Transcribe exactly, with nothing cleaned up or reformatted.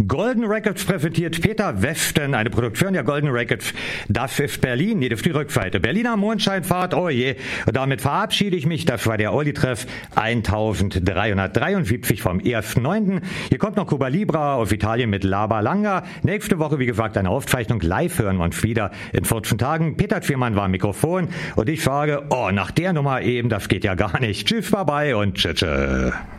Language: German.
Golden Records präsentiert Peter Weften, eine Produktion der Golden Records. Das ist Berlin, nee, das ist die Rückseite. Berliner Mondscheinfahrt, oh je. Und damit verabschiede ich mich. Das war der Olli-Treff eintausenddreihundertdreiundsiebzig vom ersten neunten Hier kommt noch Cuba Libra auf Italien mit Laba Langa. Nächste Woche, wie gesagt, eine Aufzeichnung. Live hören wir uns wieder in vierzehn Tagen. Peter Zwiemann war am Mikrofon und ich sage, oh, nach der Nummer eben, das geht ja gar nicht. Tschüss, bye bye und tschüss. tschüss.